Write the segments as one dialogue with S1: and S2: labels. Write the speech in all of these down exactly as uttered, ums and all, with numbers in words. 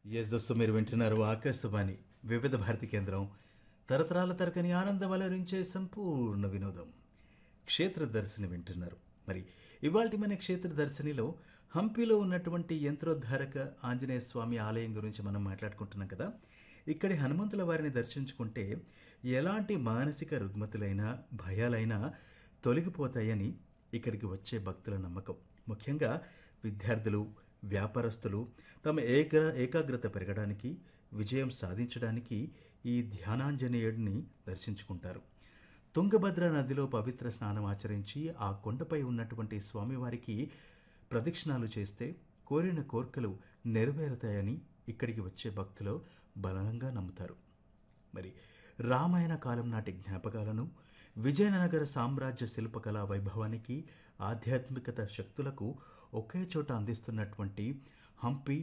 S1: Yes దోస్తు మీరు వింటున్నారు ఆకాశవాణి వివిధ భారతి కేంద్రం తరతరాల తరకని ఆనందం అలరించే సంపూర్ణ వినోదం క్షేత్ర దర్శని వింటున్నారు. మరి ఇవాల్టి మన క్షేత్ర దర్శనిలో హంపీలో ఉన్నటువంటి యంత్రోద్ధారక ఆంజనేయ స్వామి ఆలయం గురించి మనం మాట్లాడుకుంటున్నాం కదా. ఇక్కడి హనుమంతుల వారిని దర్శించుకుంటే ఎలాంటి మానసిక రుగ్మతులైనా భయాలైనా తొలగిపోతాయని ఇక్కడికి వచ్చే భక్తుల నమ్మకం. ముఖ్యంగా విద్యార్థులు వ్యాపారస్తులు తమ ఏక ఏకాగ్రత పెరగడానికి విజయం సాధించడానికి ఈ ధ్యానాంజనేయుడిని దర్శించుకుంటారు. తుంగభద్ర నదిలో పవిత్ర స్నానం ఆచరించి ఆ కొండపై ఉన్నటువంటి స్వామివారికి ప్రదక్షిణాలు చేస్తే కోరిన కోర్కెలు నెరవేరుతాయని ఇక్కడికి వచ్చే భక్తులు బలంగా నమ్ముతారు. మరి రామాయణ కాలం నాటి జ్ఞాపకాలను విజయనగర సామ్రాజ్య శిల్పకళా వైభవానికి ఆధ్యాత్మికత శక్తులకు ఒకే చోట అందిస్తున్నటువంటి హంపి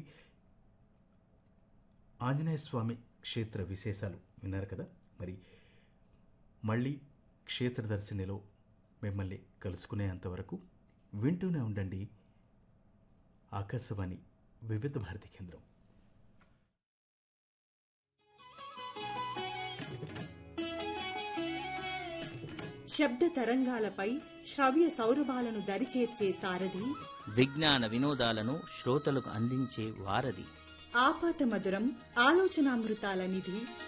S1: ఆంజనేయ స్వామి క్షేత్ర విశేషాలు విన్నారు కదా. మరి మళ్ళీ క్షేత్ర దర్శనిలో మిమ్మల్ని కలుసుకునేంతవరకు వింటూనే ఉండండి ఆకాశవాణి వివిధ భారతి కేంద్రం.
S2: శబ్ద తరంగాలపై శ్రవ్య సౌరభాలను దరిచేర్చే సారథి,
S3: విజ్ఞాన వినోదాలను శ్రోతలకు అందించే వారధి,
S2: ఆపాత మధురం ఆలోచనామృతాల నిధి